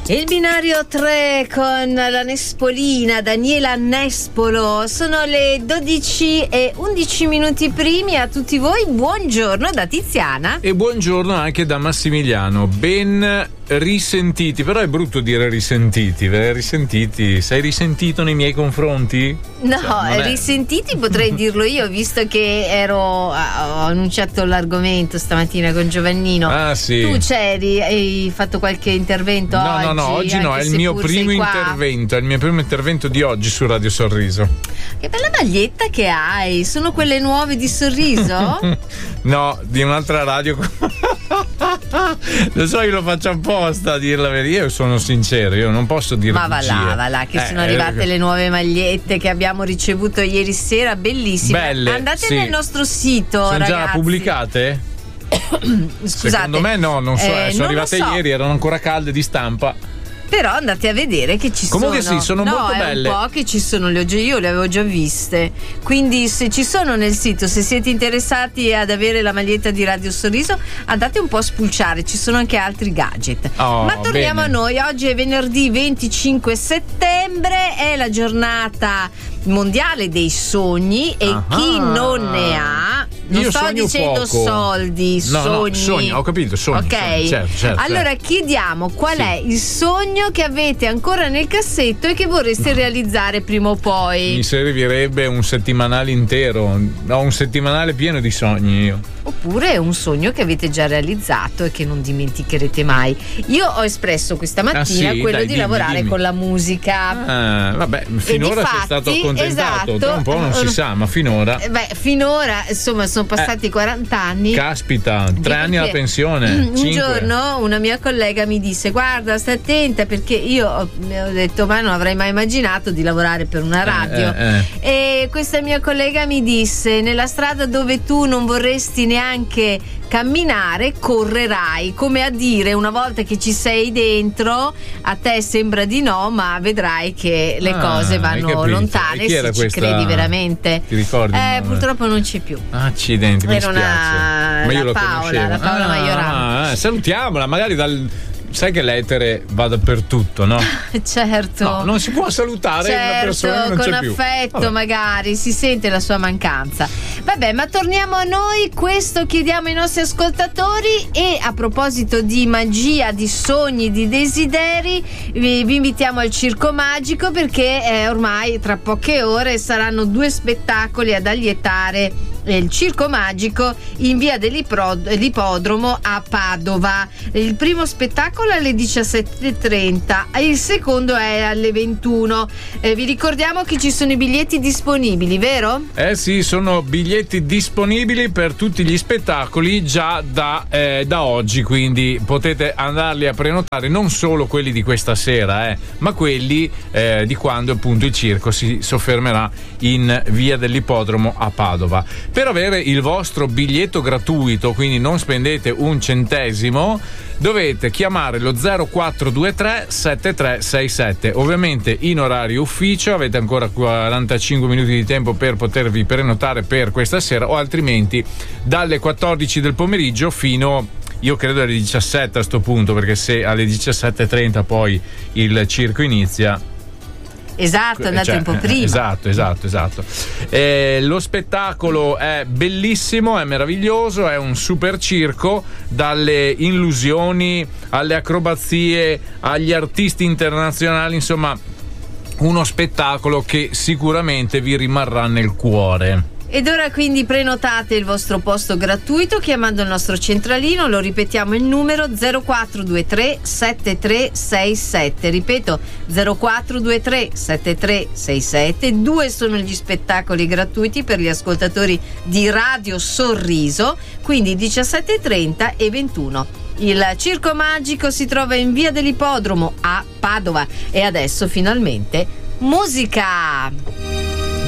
Il binario 3 con la Nespolina, Daniela Nespolo. Sono le 12:11 primi. A tutti voi buongiorno da Tiziana. E buongiorno anche da Massimiliano. Ben risentiti, però è brutto dire risentiti. Risentiti, sei risentito nei miei confronti? No, risentiti potrei dirlo io, visto che ho annunciato l'argomento stamattina con Giovannino. Ah, sì. Tu c'eri, hai fatto qualche intervento oggi? No, oggi no, è il mio primo intervento, è il mio primo intervento di oggi su Radio Sorriso. Che bella maglietta che hai, sono quelle nuove di Sorriso? No, di un'altra radio. Lo so, io lo faccio apposta a dir la verità, io sono sincero, io non posso dire ma va là, che sono arrivate le nuove magliette che abbiamo ricevuto ieri sera, bellissime. Belle, andate sì. Nel nostro sito, sono ragazzi. già pubblicate? Scusate, secondo me no, non so, sono arrivate ieri, erano ancora calde di stampa. Però andate a vedere che ci comunque sono. Sì, sono molto belle. È un po' che ci sono, io le avevo già viste. Quindi se ci sono nel sito, se siete interessati ad avere la maglietta di Radio Sorriso, andate un po' a spulciare, ci sono anche altri gadget. Ma torniamo a noi. Oggi è venerdì 25 settembre, è la giornata mondiale dei sogni e chi non ne ha, non io sto dicendo poco. Soldi, sogni. Ho capito, sogni. Ok, sogni, certo. Allora chiediamo qual è il sogno che avete ancora nel cassetto e che vorreste realizzare prima o poi. Mi servirebbe un settimanale intero, ho un settimanale pieno di sogni io. Oppure un sogno che avete già realizzato e che non dimenticherete mai. Io ho espresso questa mattina quello di lavorare con la musica. Vabbè, finora sei stato accontentato, esatto, tra un po' non si sa, ma finora. Finora, insomma, sono passati 40 anni. Caspita, 3 anni alla pensione. Un 5. giorno una mia collega mi disse: guarda, stai attenta, perché io ho detto, ma non avrei mai immaginato di lavorare per una radio. E questa mia collega mi disse: nella strada dove tu non vorresti neanche camminare, correrai, come a dire, una volta che ci sei dentro, a te sembra di no, ma vedrai che le cose vanno lontane se ci credi veramente. Ti ricordi? Purtroppo non c'è più. Accidenti, mi spiace. Ma io la Paola Maiorana. Salutiamola, magari sai che l'etere va dappertutto, no? Certo. No, non si può salutare una persona che non con c'è più. affetto, magari si sente la sua mancanza. Vabbè, ma torniamo a noi. Questo chiediamo ai nostri ascoltatori. E a proposito di magia, di sogni, di desideri, vi invitiamo al Circo Magico, perché ormai tra poche ore saranno 2 spettacoli ad allietare il Circo Magico in via dell'Ippodromo a Padova. Il primo spettacolo è alle 17:30 e il secondo è alle 21. Vi ricordiamo che ci sono i biglietti disponibili, vero? Sì, sono biglietti disponibili per tutti gli spettacoli già da oggi, quindi potete andarli a prenotare, non solo quelli di questa sera, ma quelli di quando appunto il circo si soffermerà in via dell'Ippodromo a Padova. Per avere il vostro biglietto gratuito, quindi non spendete un centesimo, dovete chiamare lo 0423 7367. Ovviamente in orario ufficio, avete ancora 45 minuti di tempo per potervi prenotare per questa sera, o altrimenti dalle 14 del pomeriggio fino, io credo, alle 17 a sto punto, perché se alle 17:30 poi il circo inizia. Esatto, andate un po' prima. Esatto. Lo spettacolo è bellissimo, è meraviglioso, è un super circo, dalle illusioni alle acrobazie agli artisti internazionali, insomma uno spettacolo che sicuramente vi rimarrà nel cuore. Ed ora quindi prenotate il vostro posto gratuito chiamando il nostro centralino, lo ripetiamo il numero 0423 7367, ripeto 0423 7367. 2 sono gli spettacoli gratuiti per gli ascoltatori di Radio Sorriso, quindi 17:30 e 21. Il Circo Magico si trova in via dell'Ippodromo a Padova. E adesso finalmente musica!